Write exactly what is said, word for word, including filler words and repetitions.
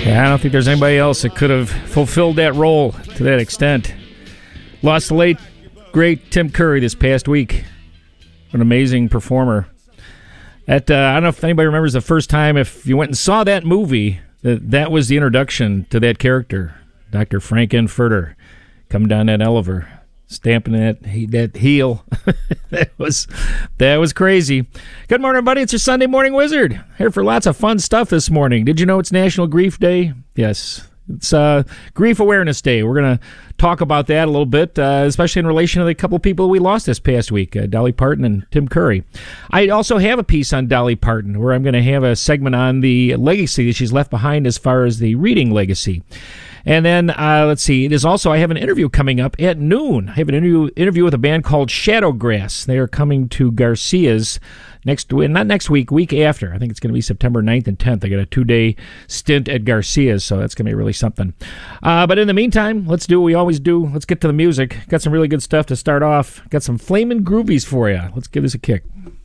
Yeah, I don't think there's anybody else that could have fulfilled that role to that extent. Lost the late, great Tim Curry this past week. An amazing performer. That, uh, I don't know if anybody remembers the first time, if you went and saw that movie, that, that was the introduction to that character, Doctor Frank-N-Furter, coming down that elevator, stamping that that heel. that was that was crazy. Good morning, everybody. It's your Sunday Morning Wizard. Here for lots of fun stuff this morning. Did you know it's National Grief Day? Yes. It's uh, Grief Awareness Day. We're going to talk about that a little bit, uh, especially in relation to the couple people we lost this past week, uh, Dolly Parton and Tim Curry. I also have a piece on Dolly Parton where I'm going to have a segment on the legacy that she's left behind as far as the reading legacy. And then, uh, let's see, it is also, I have an interview coming up at noon. I have an interview interview with a band called Shadowgrass. They are coming to Garcia's next, not next week, week after. I think it's going to be September ninth and tenth. I got a two-day stint at Garcia's, so that's going to be really something. Uh, but in the meantime, let's do what we always do. Let's get to the music. Got some really good stuff to start off. Got some flamin' groovies for you. Let's give this a kick.